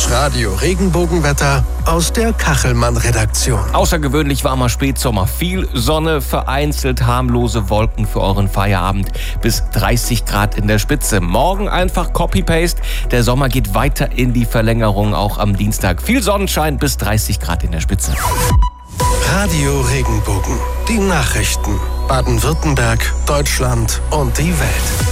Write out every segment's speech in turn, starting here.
Das Radio-Regenbogenwetter aus der Kachelmann-Redaktion. Außergewöhnlich warmer Spätsommer. Viel Sonne, vereinzelt harmlose Wolken für euren Feierabend. Bis 30 Grad in der Spitze. Morgen einfach Copy-Paste. Der Sommer geht weiter in die Verlängerung, auch am Dienstag. Viel Sonnenschein, bis 30 Grad in der Spitze. Radio Regenbogen. Die Nachrichten. Baden-Württemberg, Deutschland und die Welt.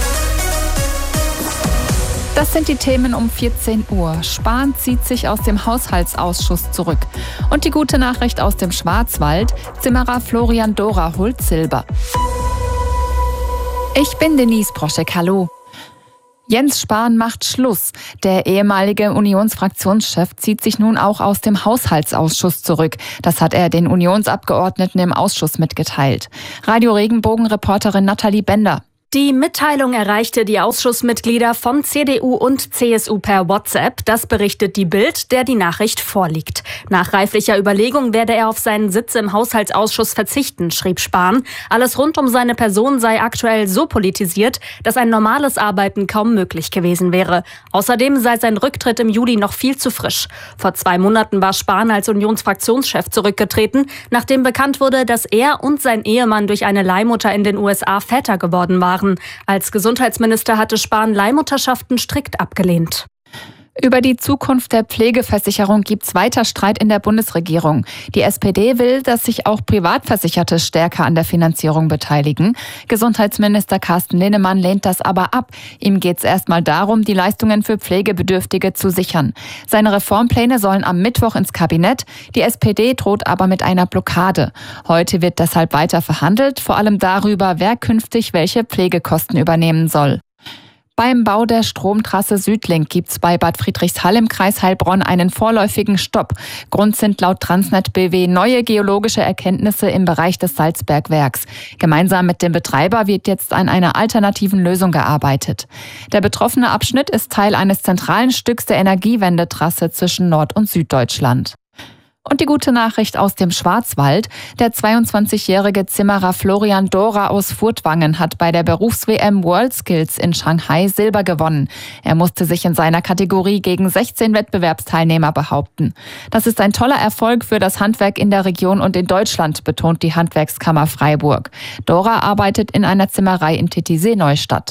Das sind die Themen um 14 Uhr. Spahn zieht sich aus dem Haushaltsausschuss zurück. Und die gute Nachricht aus dem Schwarzwald: Zimmerer Florian Dora holt Silber. Ich bin Denise Broschek, hallo. Jens Spahn macht Schluss. Der ehemalige Unionsfraktionschef zieht sich nun auch aus dem Haushaltsausschuss zurück. Das hat er den Unionsabgeordneten im Ausschuss mitgeteilt. Radio Regenbogen-Reporterin Nathalie Bender. Die Mitteilung erreichte die Ausschussmitglieder von CDU und CSU per WhatsApp. Das berichtet die Bild, der die Nachricht vorliegt. Nach reiflicher Überlegung werde er auf seinen Sitz im Haushaltsausschuss verzichten, schrieb Spahn. Alles rund um seine Person sei aktuell so politisiert, dass ein normales Arbeiten kaum möglich gewesen wäre. Außerdem sei sein Rücktritt im Juli noch viel zu frisch. Vor 2 Monaten war Spahn als Unionsfraktionschef zurückgetreten, nachdem bekannt wurde, dass er und sein Ehemann durch eine Leihmutter in den USA Väter geworden waren. Als Gesundheitsminister hatte Spahn Leihmutterschaften strikt abgelehnt. Über die Zukunft der Pflegeversicherung gibt's weiter Streit in der Bundesregierung. Die SPD will, dass sich auch Privatversicherte stärker an der Finanzierung beteiligen. Gesundheitsminister Carsten Linnemann lehnt das aber ab. Ihm geht's erstmal darum, die Leistungen für Pflegebedürftige zu sichern. Seine Reformpläne sollen am Mittwoch ins Kabinett. Die SPD droht aber mit einer Blockade. Heute wird deshalb weiter verhandelt, vor allem darüber, wer künftig welche Pflegekosten übernehmen soll. Beim Bau der Stromtrasse Südlink gibt's bei Bad Friedrichshall im Kreis Heilbronn einen vorläufigen Stopp. Grund sind laut Transnet BW neue geologische Erkenntnisse im Bereich des Salzbergwerks. Gemeinsam mit dem Betreiber wird jetzt an einer alternativen Lösung gearbeitet. Der betroffene Abschnitt ist Teil eines zentralen Stücks der Energiewendetrasse zwischen Nord- und Süddeutschland. Und die gute Nachricht aus dem Schwarzwald: Der 22-jährige Zimmerer Florian Dora aus Furtwangen hat bei der Berufs-WM WorldSkills in Shanghai Silber gewonnen. Er musste sich in seiner Kategorie gegen 16 Wettbewerbsteilnehmer behaupten. Das ist ein toller Erfolg für das Handwerk in der Region und in Deutschland, betont die Handwerkskammer Freiburg. Dora arbeitet in einer Zimmerei in Titisee-Neustadt.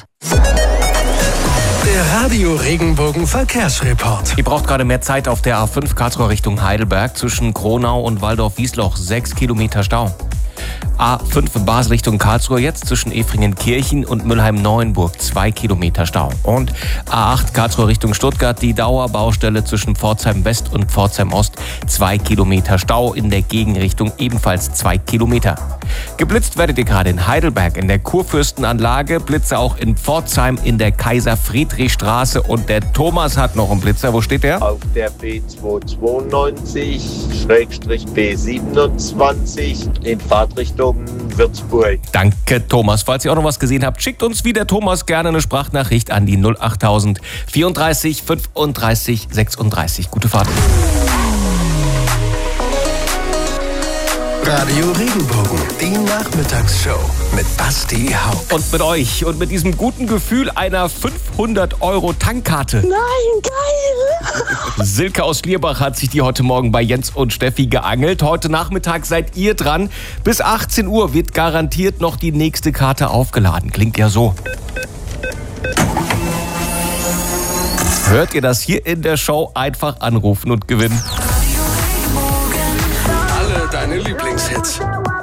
Der Radio Regenbogen Verkehrsreport. Ihr braucht gerade mehr Zeit auf der A5 Karlsruhe Richtung Heidelberg. Zwischen Kronau und Waldorf-Wiesloch 6 Kilometer Stau. A5 Basel Richtung Karlsruhe jetzt zwischen Efringen-Kirchen und Mülheim-Neuenburg 2 Kilometer Stau. Und A8 Karlsruhe Richtung Stuttgart, die Dauerbaustelle zwischen Pforzheim West und Pforzheim Ost 2 Kilometer Stau, in der Gegenrichtung ebenfalls 2 Kilometer. Geblitzt werdet ihr gerade in Heidelberg in der Kurfürstenanlage, Blitze auch in Pforzheim in der Kaiser-Friedrich-Straße und der Thomas hat noch einen Blitzer. Wo steht der? Auf der B292-B27 in Fahrtrichtung Würzburg. Danke, Thomas. Falls ihr auch noch was gesehen habt, schickt uns wie der Thomas gerne eine Sprachnachricht an die 08000 34 35 36. Gute Fahrt. Radio Regenbogen, die Nachmittagsshow mit Basti Hauck. Und mit euch und mit diesem guten Gefühl einer 500-Euro-Tankkarte. Nein, geil! Silke aus Schlierbach hat sich die heute Morgen bei Jens und Steffi geangelt. Heute Nachmittag seid ihr dran. Bis 18 Uhr wird garantiert noch die nächste Karte aufgeladen. Klingt ja so. Hört ihr das hier in der Show? Einfach anrufen und gewinnen.